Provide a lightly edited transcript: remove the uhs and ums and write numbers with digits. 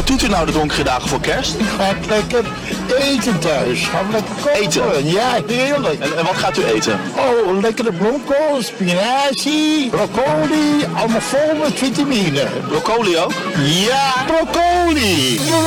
doet u nou de donkere dagen voor kerst? Ga ik lekker eten thuis. Gaan we lekker koken. Eten? Ja, heerlijk. En wat gaat u eten? Oh, lekkere bloemkool, spinazie, broccoli. Allemaal vol met vitamine. Broccoli ook? Ja, broccoli.